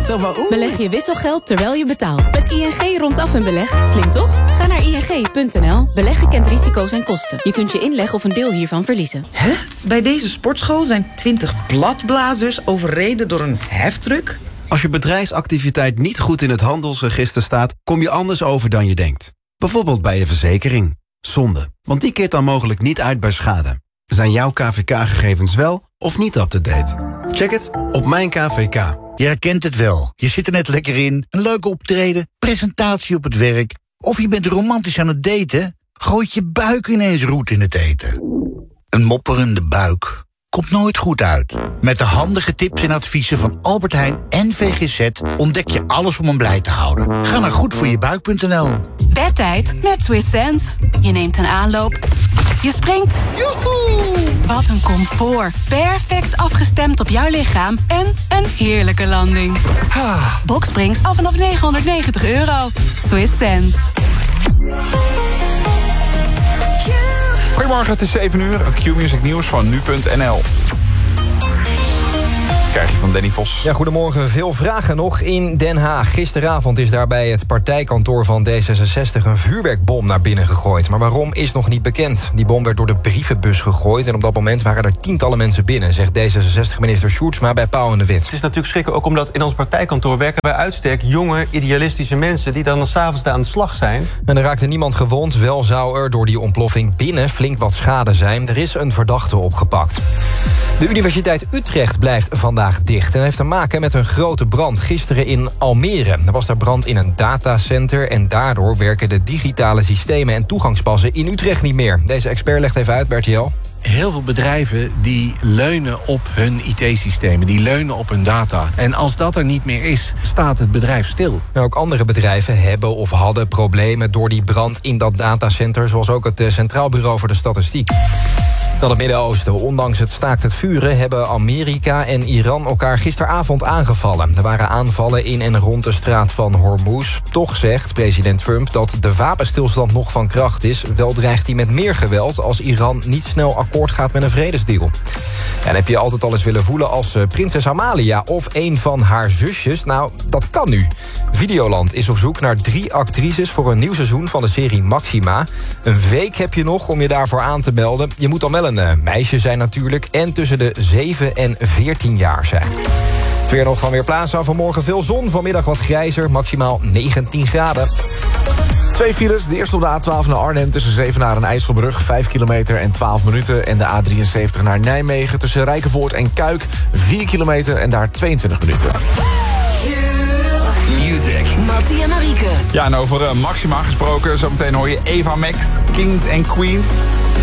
zo van... Beleg je wisselgeld terwijl je betaalt. Met ING rondaf een beleg. Slim toch? Ga naar ing.nl. Beleggen kent risico's en kosten. Je kunt je inleg of een deel hiervan verliezen. Hè? Bij deze sportschool zijn 20 bladblazers overreden door een heftruck? Als je bedrijfsactiviteit niet goed in het handelsregister staat, kom je anders over dan je denkt. Bijvoorbeeld bij je verzekering. Zonde, want die keert dan mogelijk niet uit bij schade. Zijn jouw KVK-gegevens wel of niet up-to-date? Check het op Mijn KVK. Je herkent het wel. Je zit er net lekker in. Een leuke optreden, presentatie op het werk. Of je bent romantisch aan het daten. Gooit je buik ineens roet in het eten. Een mopperende buik komt nooit goed uit. Met de handige tips en adviezen van Albert Heijn en VGZ... ontdek je alles om hem blij te houden. Ga naar goedvoorjebuik.nl. Bedtijd met Swiss Sense. Je neemt een aanloop. Je springt. Joehoe! Wat een comfort. Perfect afgestemd op jouw lichaam. En een heerlijke landing. Boksprings af vanaf €990. Swiss Sense. Goedemorgen, het is 7 uur. Het Q-Music nieuws van nu.nl. Krijg je van Danny Vos. Ja, goedemorgen. Veel vragen nog in Den Haag. Gisteravond is daar bij het partijkantoor van D66 een vuurwerkbom naar binnen gegooid. Maar waarom is nog niet bekend. Die bom werd door de brievenbus gegooid en op dat moment waren er tientallen mensen binnen, zegt D66-minister Sjoerdsma bij Pauw en de Wit. Het is natuurlijk schrikken ook omdat in ons partijkantoor werken bij uitstek jonge, idealistische mensen die dan 's avonds aan de slag zijn. En er raakte niemand gewond. Wel zou er door die ontploffing binnen flink wat schade zijn. Er is een verdachte opgepakt. De Universiteit Utrecht blijft vandaag dicht en heeft te maken met een grote brand gisteren in Almere. Er was daar brand in een datacenter en daardoor werken de digitale systemen en toegangspassen in Utrecht niet meer. Deze expert legt even uit, Bert-Jan. Heel veel bedrijven die leunen op hun IT-systemen, die leunen op hun data. En als dat er niet meer is, staat het bedrijf stil. Ook andere bedrijven hebben of hadden problemen door die brand in dat datacenter, zoals ook het Centraal Bureau voor de Statistiek. Dan het Midden-Oosten. Ondanks het staakt het vuren hebben Amerika en Iran elkaar gisteravond aangevallen. Er waren aanvallen in en rond de straat van Hormuz. Toch zegt president Trump dat de wapenstilstand nog van kracht is. Wel dreigt hij met meer geweld als Iran niet snel akkoord gaat met een vredesdeal. En heb je altijd al eens willen voelen als prinses Amalia of een van haar zusjes? Nou, dat kan nu. Videoland is op zoek naar 3 actrices voor een nieuw seizoen van de serie Maxima. Een week heb je nog om je daarvoor aan te melden. Je moet dan wel een meisje zijn natuurlijk en tussen de 7 en 14 jaar zijn. Het weer nog van Weerplaza. Vanmorgen veel zon, vanmiddag wat grijzer, maximaal 19 graden. 2 files, de eerste op de A12 naar Arnhem tussen Zevenaar en IJsselbrug, 5 kilometer en 12 minuten. En de A73 naar Nijmegen tussen Rijkenvoort en Kuik, 4 kilometer en daar 22 minuten. Music. Mattie en Marieke. Ja, en over Maxima gesproken, zometeen hoor je Eva Max, Kings and Queens.